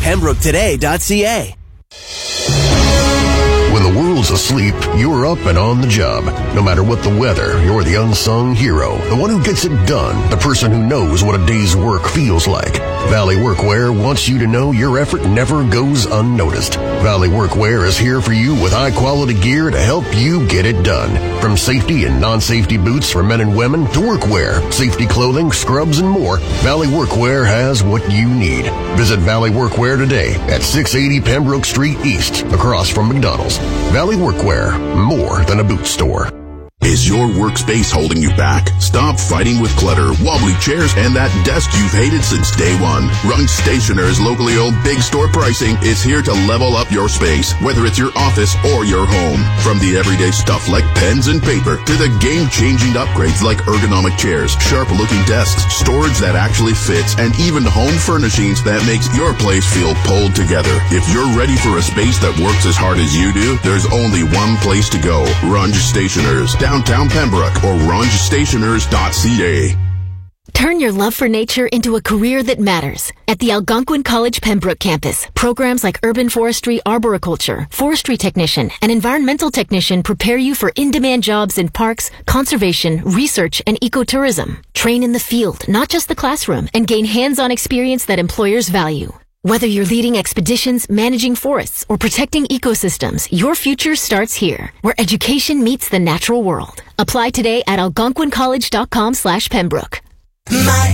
PembrokeToday.ca. When the world's asleep, you're up and on the job. No matter what the weather, you're the unsung hero, the one who gets it done, the person who knows what a day's work feels like. Valley Workwear wants you to know your effort never goes unnoticed. Valley Workwear is here for you with high-quality gear to help you get it done. From safety and non-safety boots for men and women to workwear, safety clothing, scrubs, and more, Valley Workwear has what you need. Visit Valley Workwear today at 680 Pembroke Street East, across from McDonald's. Valley Workwear, more than a boot store. Is your workspace holding you back? Stop fighting with clutter, wobbly chairs, and that desk you've hated since day one. Runge Stationer's locally owned big store pricing is here to level up your space, whether it's your office or your home. From the everyday stuff like pens and paper to the game-changing upgrades like ergonomic chairs, sharp-looking desks, storage that actually fits, and even home furnishings that makes your place feel pulled together. If you're ready for a space that works as hard as you do, there's only one place to go. Runge Stationers, downtown Pembroke, or rungestationers.ca. Turn your love for nature into a career that matters. At the Algonquin College Pembroke campus, programs like urban forestry, arboriculture, forestry technician, and environmental technician prepare you for in-demand jobs in parks, conservation, research, and ecotourism. Train in the field, not just the classroom, and gain hands-on experience that employers value. Whether you're leading expeditions, managing forests, or protecting ecosystems, your future starts here, where education meets the natural world. Apply today at algonquincollege.com/Pembroke. My